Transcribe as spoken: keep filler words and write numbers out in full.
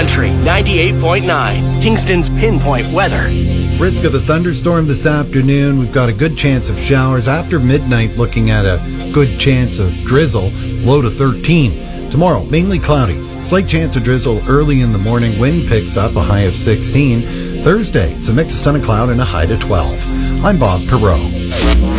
Country ninety-eight point nine, Kingston's Pinpoint Weather. Risk of a thunderstorm this afternoon. We've got a good chance of showers after midnight, looking at a good chance of drizzle, low to thirteen. Tomorrow, mainly cloudy. Slight chance of drizzle early in the morning. Wind picks up, a high of sixteen. Thursday, it's a mix of sun and cloud and a high to twelve. I'm Bob Perot.